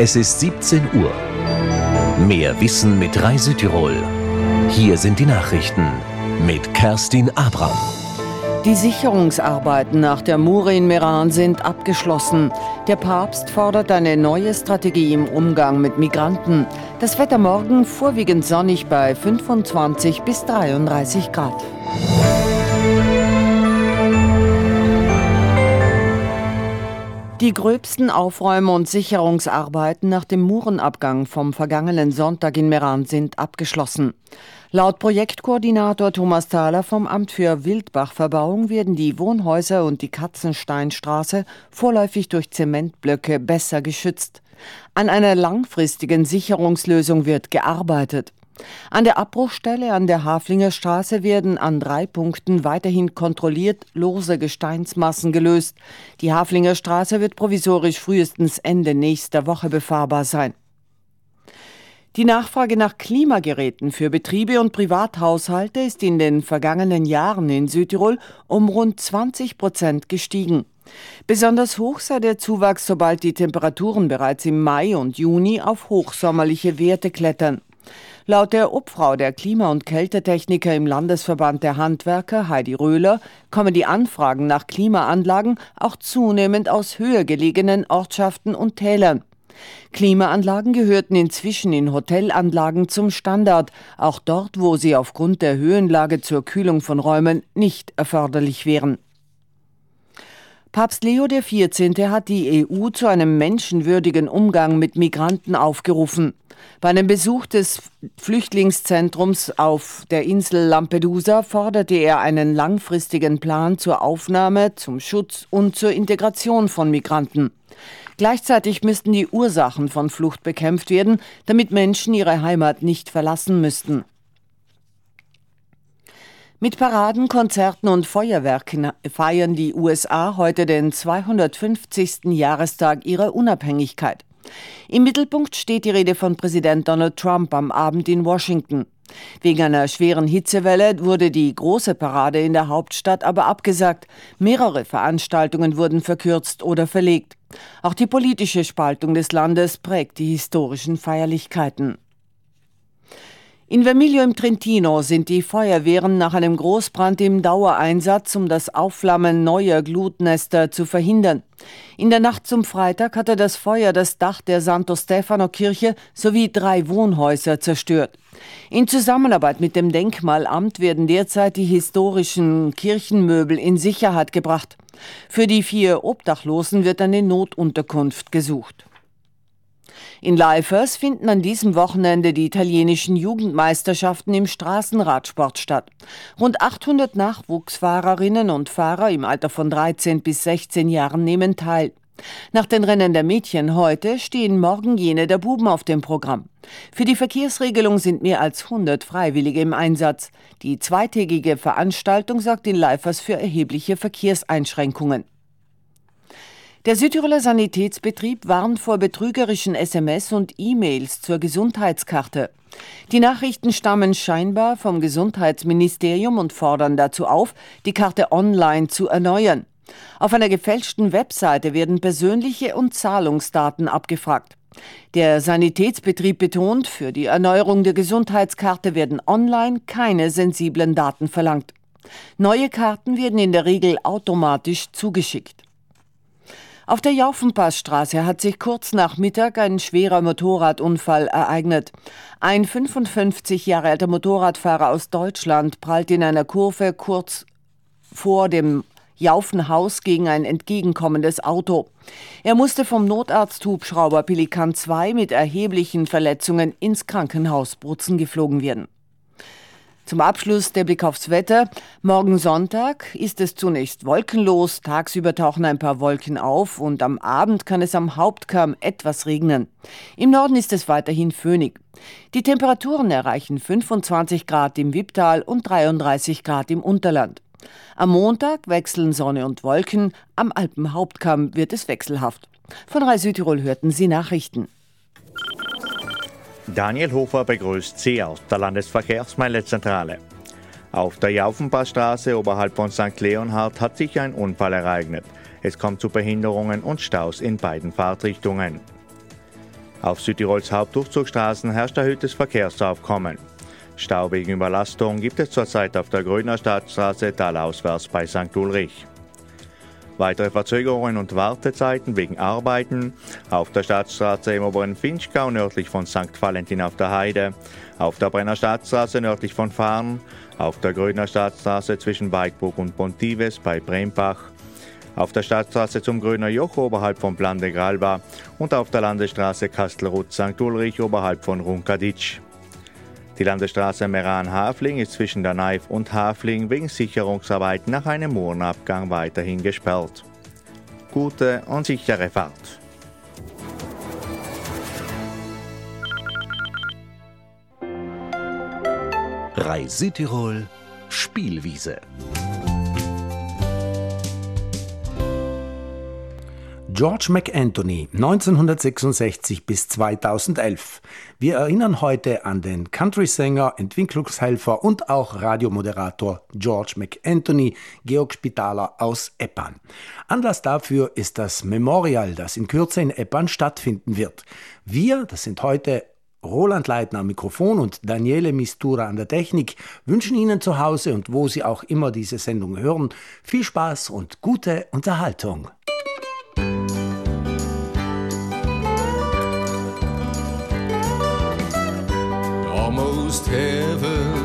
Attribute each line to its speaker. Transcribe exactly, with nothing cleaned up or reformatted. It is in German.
Speaker 1: Es ist siebzehn Uhr. Mehr Wissen mit Rai Südtirol. Hier sind die Nachrichten mit Kerstin Abram.
Speaker 2: Die Sicherungsarbeiten nach der Mure in Meran sind abgeschlossen. Der Papst fordert eine neue Strategie im Umgang mit Migranten. Das Wetter morgen vorwiegend sonnig bei fünfundzwanzig bis dreiunddreißig Grad. Die gröbsten Aufräume- und Sicherungsarbeiten nach dem Murenabgang vom vergangenen Sonntag in Meran sind abgeschlossen. Laut Projektkoordinator Thomas Thaler vom Amt für Wildbachverbauung werden die Wohnhäuser und die Katzensteinstraße vorläufig durch Zementblöcke besser geschützt. An einer langfristigen Sicherungslösung wird gearbeitet. An der Abbruchstelle an der Haflinger Straße werden an drei Punkten weiterhin kontrolliert lose Gesteinsmassen gelöst. Die Haflinger Straße wird provisorisch frühestens Ende nächster Woche befahrbar sein. Die Nachfrage nach Klimageräten für Betriebe und Privathaushalte ist in den vergangenen Jahren in Südtirol um rund zwanzig Prozent gestiegen. Besonders hoch sei der Zuwachs, sobald die Temperaturen bereits im Mai und Juni auf hochsommerliche Werte klettern. Laut der Obfrau der Klima- und Kältetechniker im Landesverband der Handwerker, Heidi Röhler, kommen die Anfragen nach Klimaanlagen auch zunehmend aus höher gelegenen Ortschaften und Tälern. Klimaanlagen gehörten inzwischen in Hotelanlagen zum Standard, auch dort, wo sie aufgrund der Höhenlage zur Kühlung von Räumen nicht erforderlich wären. Papst Leo der vierzehnte hat die E U zu einem menschenwürdigen Umgang mit Migranten aufgerufen. Bei einem Besuch des Flüchtlingszentrums auf der Insel Lampedusa forderte er einen langfristigen Plan zur Aufnahme, zum Schutz und zur Integration von Migranten. Gleichzeitig müssten die Ursachen von Flucht bekämpft werden, damit Menschen ihre Heimat nicht verlassen müssten. Mit Paraden, Konzerten und Feuerwerken feiern die U S A heute den zweihundertfünfzigsten Jahrestag ihrer Unabhängigkeit. Im Mittelpunkt steht die Rede von Präsident Donald Trump am Abend in Washington. Wegen einer schweren Hitzewelle wurde die große Parade in der Hauptstadt aber abgesagt. Mehrere Veranstaltungen wurden verkürzt oder verlegt. Auch die politische Spaltung des Landes prägt die historischen Feierlichkeiten. In Vermiglio im Trentino sind die Feuerwehren nach einem Großbrand im Dauereinsatz, um das Aufflammen neuer Glutnester zu verhindern. In der Nacht zum Freitag hatte das Feuer das Dach der Santo Stefano Kirche sowie drei Wohnhäuser zerstört. In Zusammenarbeit mit dem Denkmalamt werden derzeit die historischen Kirchenmöbel in Sicherheit gebracht. Für die vier Obdachlosen wird eine Notunterkunft gesucht. In Leifers finden an diesem Wochenende die italienischen Jugendmeisterschaften im Straßenradsport statt. Rund achthundert Nachwuchsfahrerinnen und Fahrer im Alter von dreizehn bis sechzehn Jahren nehmen teil. Nach den Rennen der Mädchen heute stehen morgen jene der Buben auf dem Programm. Für die Verkehrsregelung sind mehr als hundert Freiwillige im Einsatz. Die zweitägige Veranstaltung sorgt in Leifers für erhebliche Verkehrseinschränkungen. Der Südtiroler Sanitätsbetrieb warnt vor betrügerischen S M S und E-Mails zur Gesundheitskarte. Die Nachrichten stammen scheinbar vom Gesundheitsministerium und fordern dazu auf, die Karte online zu erneuern. Auf einer gefälschten Webseite werden persönliche und Zahlungsdaten abgefragt. Der Sanitätsbetrieb betont, für die Erneuerung der Gesundheitskarte werden online keine sensiblen Daten verlangt. Neue Karten werden in der Regel automatisch zugeschickt. Auf der Jaufenpassstraße hat sich kurz nach Mittag ein schwerer Motorradunfall ereignet. Ein fünfundfünfzig Jahre alter Motorradfahrer aus Deutschland prallt in einer Kurve kurz vor dem Jaufenhaus gegen ein entgegenkommendes Auto. Er musste vom Notarzthubschrauber Pelikan zwei mit erheblichen Verletzungen ins Krankenhaus Brutzen geflogen werden. Zum Abschluss der Blick aufs Wetter. Morgen Sonntag ist es zunächst wolkenlos, tagsüber tauchen ein paar Wolken auf und am Abend kann es am Hauptkamm etwas regnen. Im Norden ist es weiterhin föhnig. Die Temperaturen erreichen fünfundzwanzig Grad im Wipptal und dreiunddreißig Grad im Unterland. Am Montag wechseln Sonne und Wolken, am Alpenhauptkamm wird es wechselhaft. Von Rai Südtirol hörten Sie Nachrichten.
Speaker 3: Daniel Hofer begrüßt Sie aus der Landesverkehrsmeldezentrale. Auf der Jaufenpassstraße oberhalb von Sankt Leonhard hat sich ein Unfall ereignet. Es kommt zu Behinderungen und Staus in beiden Fahrtrichtungen. Auf Südtirols Hauptdurchzugsstraßen herrscht erhöhtes Verkehrsaufkommen. Stau wegen Überlastung gibt es zurzeit auf der Grüner Stadtstraße talauswärts bei Sankt Ulrich. Weitere Verzögerungen und Wartezeiten wegen Arbeiten auf der Stadtstraße im oberen Vinschgau nördlich von Sankt Valentin auf der Heide, auf der Brenner Stadtstraße nördlich von Farn, auf der Grüner Stadtstraße zwischen Weigburg und Pontives bei Brembach, auf der Stadtstraße zum Grüner Joch oberhalb von Plan de Gralba und auf der Landesstraße Kastelruth-Sankt Ulrich oberhalb von Runkaditsch. Die Landesstraße Meran-Hafling ist zwischen der Naif und Hafling wegen Sicherungsarbeiten nach einem Murenabgang weiterhin gesperrt. Gute und sichere Fahrt.
Speaker 1: Rai Südtirol Spielwiese.
Speaker 4: George McAnthony, neunzehnhundertsechsundsechzig bis zweitausendelf. Wir erinnern heute an den Country-Sänger, Entwicklungshelfer und auch Radiomoderator George McAnthony, Georg Spitaler aus Eppan. Anlass dafür ist das Memorial, das in Kürze in Eppan stattfinden wird. Wir, das sind heute Roland Leitner am Mikrofon und Daniele Mistura an der Technik, wünschen Ihnen zu Hause und wo Sie auch immer diese Sendung hören, viel Spaß und gute Unterhaltung.
Speaker 5: Almost heaven,